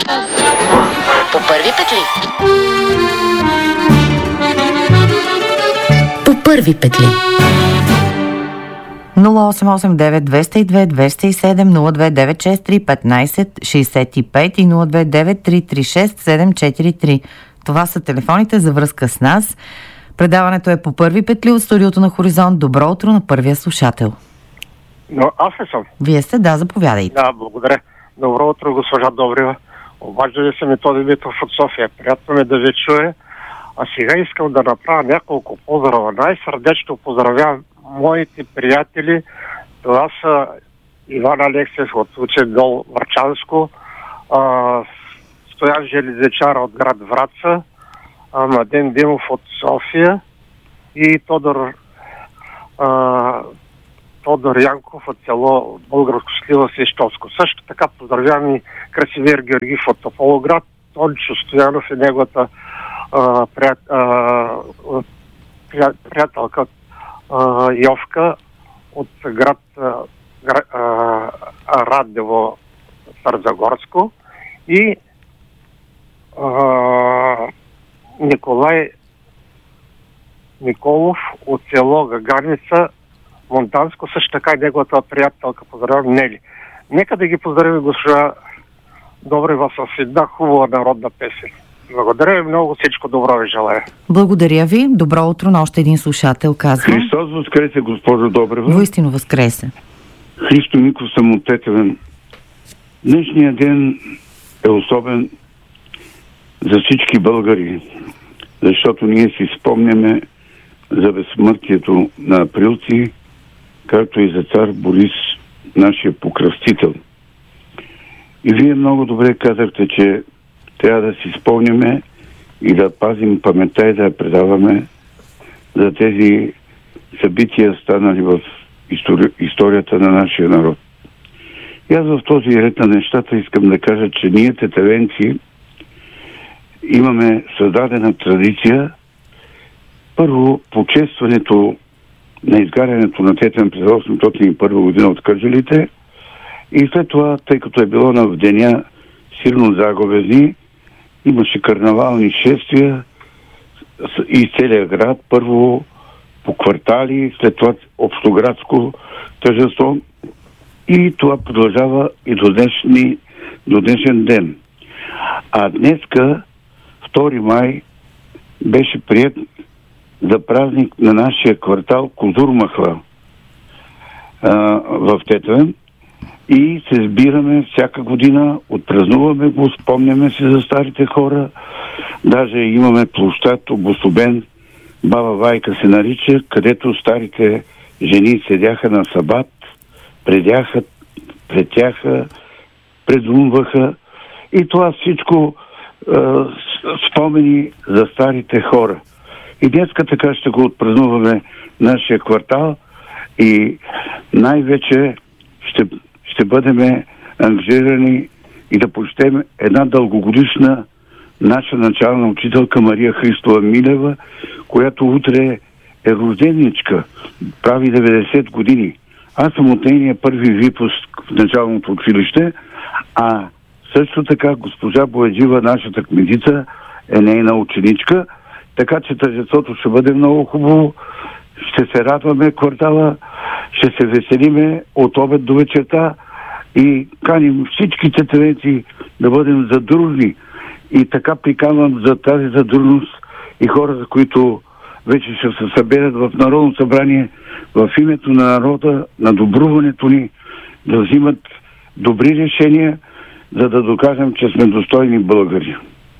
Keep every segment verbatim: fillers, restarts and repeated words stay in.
По първи петли. По първи петли. нула осем осем девет двеста и две двеста и седем нула две девет шест три петнайсет шейсет и пет и нула две девет три три шест седем четири три. Това са телефоните за връзка с нас. Предаването е по първи петли от студиото на Хоризонт. Добро утро на първия слушател. Но аз ли съм? Вие сте, да, заповядайте. Да, благодаря. Добро утро, госпожа Добрева. Обаждали се Методи Митов от София. Приятно ми да ви чуе. А сега искам да направя няколко поздрава. Най-сърдечно поздравявам моите приятели. Това са Иван Алексиев от Учен дол Върчанско, а, Стоян Железечара от град Враца, а, Младен Димов от София и Тодор а, Тодор Янков от село Българско Слива Свещовско. Също така поздравявам и Красимир Георгиев от Тополоград, Тончо Стоянов и неговата а, прият, а, прият, приятелка а, Йовка от град а, гра, а, Радево Сързагорско и а, Николай Николов от село Гаганица Монтанско, също така и неговата приятелка, поздравям Нели. Нека да ги поздравим госпожа Добрева с една хубава народна песен. Благодаря ви много, всичко добро ви желая. Благодаря ви. Добро утро на още един слушател, казва. Христос възкресе, госпожо Добрева. Воистину възкресе. Христо Миков съм от Тетевен. Днешният ден е особен за всички българи, защото ние си спомняме за безсмъртието на априлци, както и за цар Борис, нашия покръстител. И вие много добре казахте, че трябва да си спомняме и да пазим паметта и да я предаваме за тези събития, станали в истори... историята на нашия народ. И аз в този ред на нещата искам да кажа, че ние, тетевенци, имаме създадена традиция. Първо, почестването на изгарянето на Тетевен през осемстотин и първа година от Кърджалите и след това, тъй като е било на в деня сирно заговезни, имаше карнавални шествия из целия град. Първо по квартали, след това общоградско тържество и това продължава и до, днешни, до днешен ден. А днеска, втори май, беше приет за празник на нашия квартал Козурмахла а, в Тетевен и се сбираме всяка година, отпразнуваме го, спомняме се за старите хора, даже имаме площад обособен, Баба Вайка се нарича, където старите жени седяха на сабат, предяха, претяха, предумваха и това всичко а, спомени за старите хора. И днеска така ще го отпразнуваме нашия квартал и най-вече ще, ще бъдем ангажирани и да почетем една дългогодишна наша начална учителка Мария Христова Милева, която утре е рожденичка, прави деветдесет години. Аз съм от нейния първи випуск в началното училище, а също така госпожа Бояджива, нашата кметица, е нейна ученичка, така че тържеството ще бъде много хубаво, ще се радваме квартала, ще се веселиме от обед до вечерта и каним всички тетевенци да бъдем задружни. И така приканвам за тази задружност и хората, които вече ще се съберат в Народно събрание в името на народа, на добруването ни, да взимат добри решения, за да докажем, че сме достойни българи.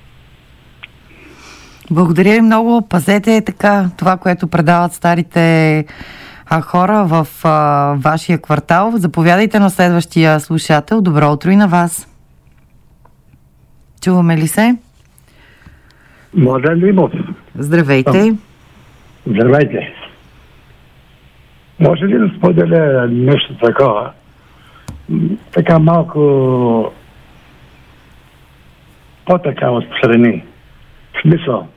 Благодаря ви много. Пазете така това, което предават старите а, хора в а, вашия квартал. Заповядайте на следващия слушател. Добро утро и на вас. Чуваме ли се? Младен Димов. Здравейте. Здравейте. Може ли да споделя нещо такова? Така малко по-така отстрани. В смисъл.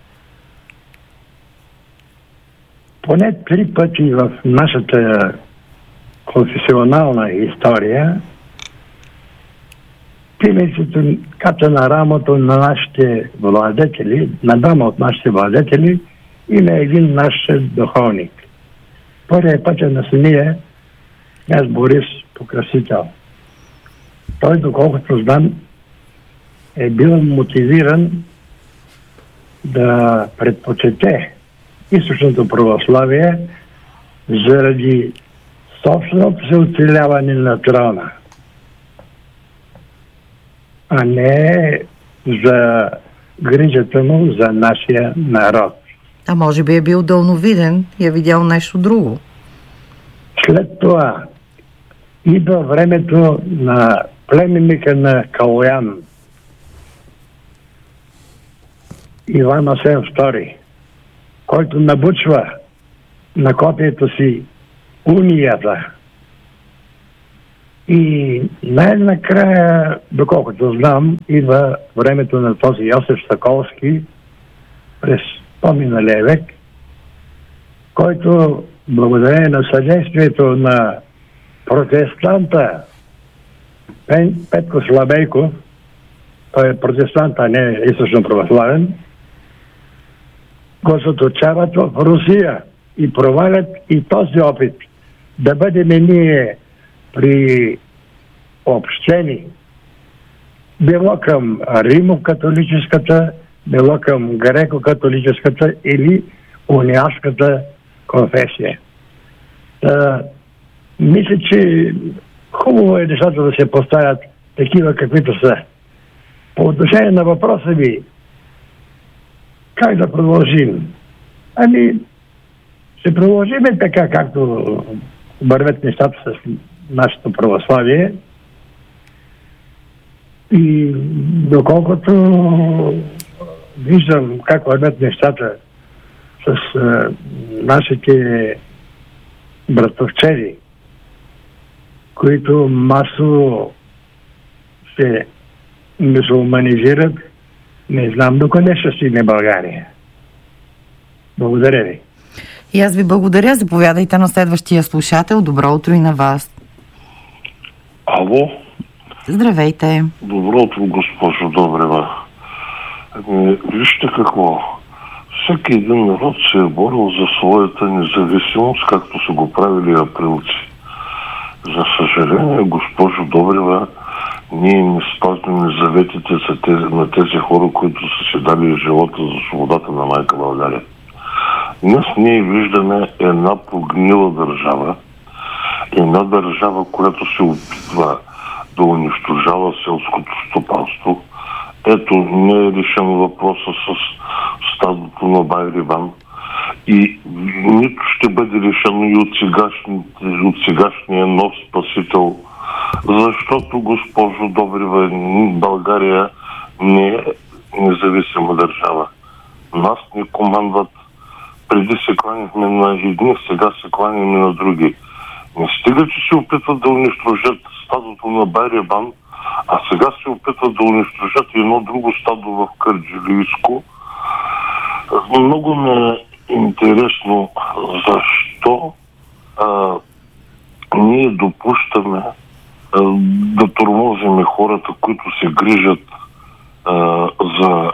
Поне три пъти в нашата конфесионална история пиленцето кача на рамото на нашите владетели, на двама от нашите владетели и на един наш духовник. Първият път е на самия княз Борис Покрасител. Той, доколкото знам, е бил мотивиран да предпочете източното православие заради собственото се оцеляване на трона, а не за грижата му за нашия народ. А може би е бил дълновиден и е видял нещо друго. След това идва времето на племенника на Калоян, Иван Асен втори, който набучва на копието си унията. И най-накрая, доколкото знам, идва времето на този Йосиф Соколски през по-миналия век, който благодарение на съдействието на протестанта Пен, Петко Слабейко, той е протестант, а не е източно православен, го заточават в Русия и провалят и този опит да бъдем ние при общени, било към римо-католическата, било към греко-католическата или униатската конфесия. Та, мисля, че хубаво е нещата да се поставят такива, каквито са. По отношение на въпроса ви, как да продължим? Ами, ще продължим така, както вървят нещата с нашето православие. И доколкото виждам как вървят нещата с а, нашите братовчери, които масово се мюсюлманизират, не знам докъде ще стигне България. Благодаря ви. И аз ви благодаря. Заповядайте на следващия слушател. Добро утро и на вас. Ало? Здравейте. Добро утро, госпожо Добрева. Ами, вижте какво. Всеки един народ се е борил за своята независимост, както са го правили априлци. За съжаление, госпожо Добрева, ние не спазваме заветите за тези, на тези хора, които са си дали живота за свободата на майка България. Днес ние виждаме една прогнила държава, една държава, която се опитва да унищожава селското стопанство. Ето, не е решен въпроса с стадото на Байриван и нито ще бъде решено и от, от сегашния нов спасител, защото, госпожо Добрева, България не е независима държава. Нас не командват. Преди се кланихме на едни, сега се кланяме на други. Не стига, че се опитват да унищожат стадото на Байребан, а сега се опитват да унищожат едно друго стадо в Кърджилийско. Много ми е интересно защо а, ние допущаме а, да тормозиме хората, които се грижат а, за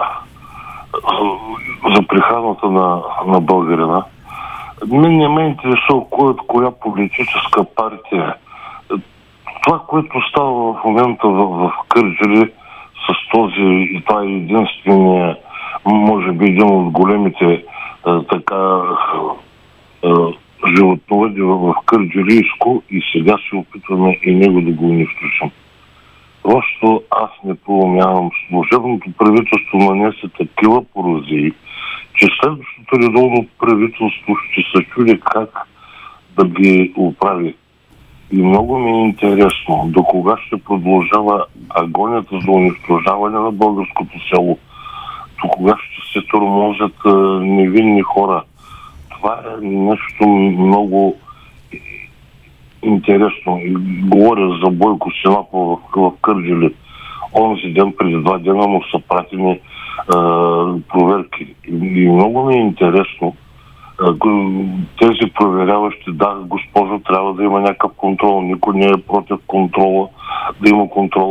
за прехраната на, на българина. Мен не ме интересува кой от коя политическа партия. Това, което става в момента в, в Кърджали с този и това е единствения, може би един от големите а, така а, животновъди в, в Кърджалийско и сега се опитваме и него да го унищожим. Просто аз не поумявам. Служебното правителство нанесе такива порозии, че следващото редовно правителство ще се чуди как да ги оправи. И много ми е интересно до кога ще продължава агонията за унищожаване на българското село, до кога ще се тормозят а, невинни хора. Това е нещо много интересно. И говоря за Бойко Синапов в, в Кърджали. Онзи ден, преди два дена му са пратени а, проверки. И, и много ми е интересно. А, тези проверяващи, да, госпожо, трябва да има някакъв контрол. Никой не е против контрола, да има контрол.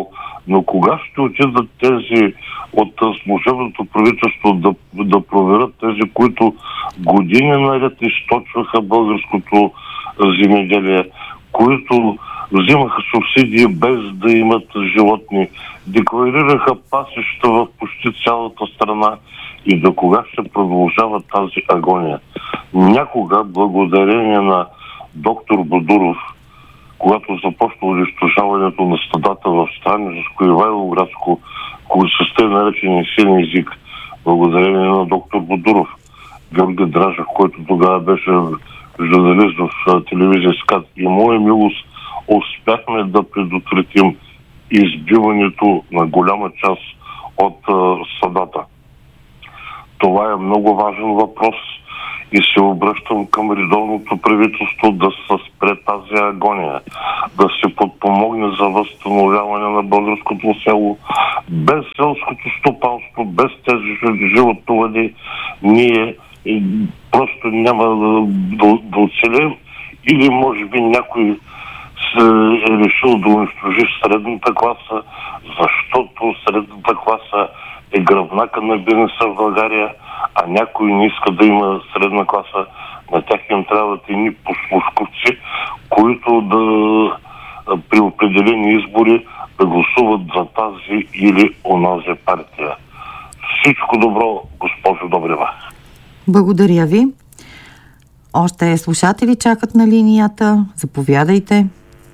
Но кога ще отидат тези от служебното правителство да, да проверят тези, които години наред източваха българското земеделие, които взимаха субсидии без да имат животни, декларираха пасища в почти цялата страна и до кога ще продължава тази агония. Някога, благодарение на доктор Бодуров, когато започна унищожаването на стадата в Странджаско и Ивайловградско, които с тъй наречения силен език, благодарение на доктор Бодуров, Георги Дражев, който тогава беше журналист в телевизия СКАТ, и моя милост, успяхме да предотвратим избиването на голяма част от а, стадата. Това е много важен въпрос и се обръщам към редовното правителство да се спре тази агония, да се подпомогне за възстановяване на българското село. Без селското стопанство, без тези животновъди, ние просто няма да, да, да оцелем, или може би някой се е решил да унищожи средната класа, защото средната класа е гръбнака на бизнеса в България, а някой не иска да има средна класа. На тях им трябват едни послушковци, които да при определени избори да гласуват за тази или онази партия. Всичко добро, госпожо Добрева. Благодаря ви. Още слушатели чакат на линията. Заповядайте.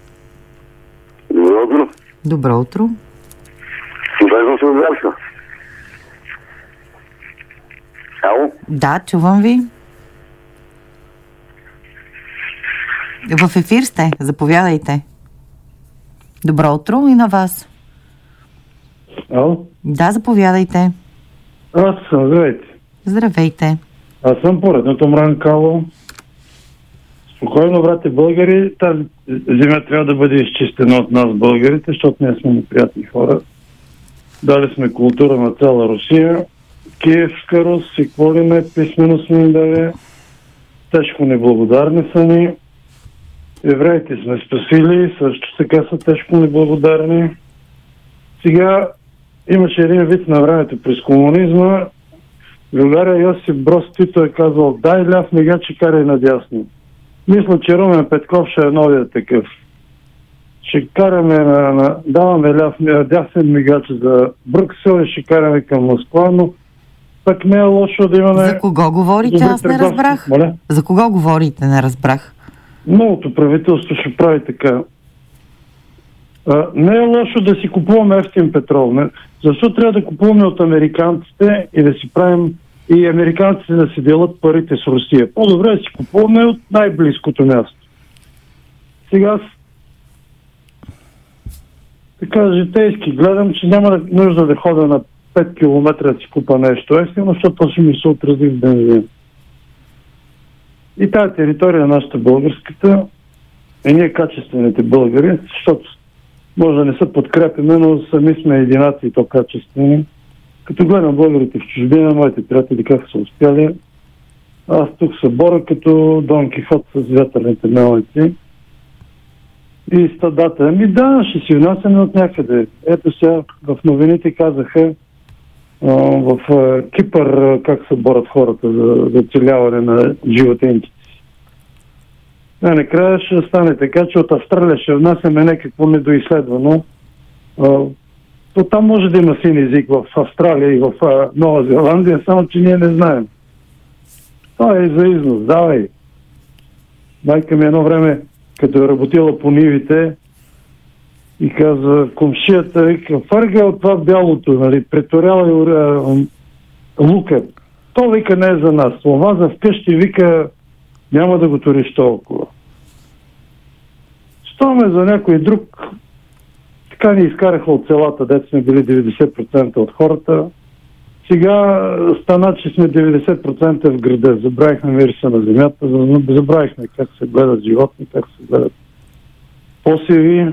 Добро утро. Добро утро. Добре се отбрахна. Ало? Да, чувам ви. В ефир сте. Заповядайте. Добро утро и на вас. Ало? Да, заповядайте. Аз съм, здравейте. Здравейте. Аз съм поредното Мранкало. Спокойно, брате българи, тази земя трябва да бъде изчистена от нас българите, защото ние сме неприятни хора. Дали сме култура на цяла Русия, Киевска Рус и какво ли не, писмено сме им даде. Тежко неблагодарни са ни. Евреите сме спасили, също така са тежко неблагодарни. Сега имаше един вид на времето през комунизма. Другаря Йосип Броз Тито е казал: дай ляв мигач и карай надясно. Мисля, че Румен Петков ще е новия такъв. Ще караме на, на даваме ляв, дясен мигач за Брюксел и ще караме към Москва, но пък не е лошо да имаме... За кого говорите? Аз не разбрах. Моля? За кого говорите? Не разбрах. Новото правителство ще прави така. А, не е лошо да си купуваме ефтин петрол. Не? Защо трябва да купуваме от американците и да си правим и американците да си делят парите с Русия? По-добре да си купуваме от най-близкото място. Сега така житейски гледам, че няма нужда да ходя на пет километра да си купа нещо ефтино, защото ще ми се отрази в бензин. И тази територия, нашата българската, е ние качествените българи, защото може да не са подкрепяме, но сами сме единаци и то качествени. Като гледам българите в чужбина, моите приятели как са успяли, аз тук се боря като Дон Кихот с вятърните мелници. И стадата. Ами да, ще си внасяме от някъде. Ето сега в новините казаха а, в а, Кипър как се борят хората за, за оцеляване на животинките. А накрая ще стане така, че от Австралия ще внасяме някакво недоизследвано. А, то там може да има син език в Австралия и в а, Нова Зеландия, само че ние не знаем. Това е за износ. Давай. Майка ми едно време, като е работила по нивите, и каза комшията, вика, фърга от това бялото, нали, преторяла и лука. То, вика, не е за нас. Това за вкъщи, вика, няма да го туриш толкова. Що ме за някой друг, така ни изкараха от селата, дето сме били деветдесет процента от хората. Сега стана, че сме деветдесет процента в града. Забравихме мириса на земята, забравихме как се гледат животни, как се гледат посеви.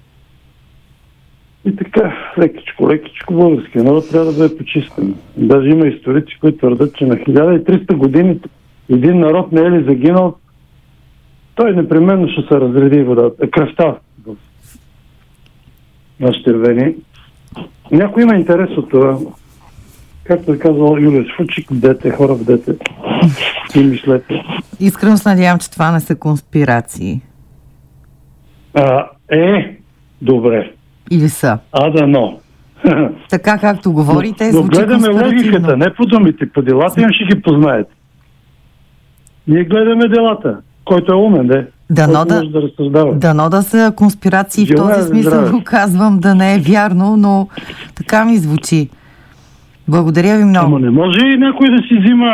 И така, лекичко, лекичко българския народ трябва да бъде почистен. Даже има историци, които твърдят, че на хиляда и триста години един народ не е ли загинал, той непременно ще се разреди водата, кръвта в нашите вени. някой има интерес от това. Както е казал Юлия Фучик, бдете, хора, бдете. И мислете. Искрено се надявам, че това не са конспирации. А, е, добре. Или са? А, да, но. Така както говорите, но, звучи но гледаме конспиративно. логиката, не по думите. По делата им ще ги познаете. Ние гледаме делата. Който е умен, де. Дано да, да, разсъждава. дано да са конспирации, в този смисъл го казвам, да не е вярно, но така ми звучи. Благодаря ви много. Ама не може и някой да си взима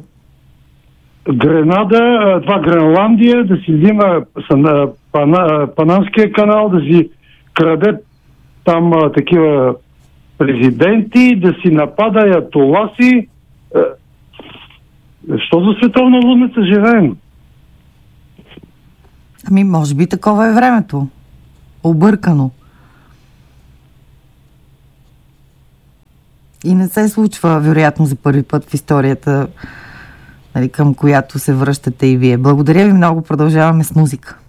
Гренада, това Гренландия, да си взима Пана, Панамския канал, да си краде там а, такива президенти, да си напада аятоласи. Що за световна лудница живеем? Ами, може би такова е времето. Объркано. И не се случва, вероятно, за първи път в историята, нали, към която се връщате и вие. Благодаря ви много. Продължаваме с музика.